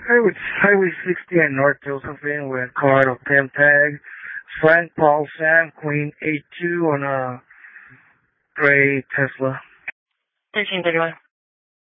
Highway 60 and North Josephine with Colorado 10 tag. Frank Paul Sam Queen 82 on a gray Tesla. 1331.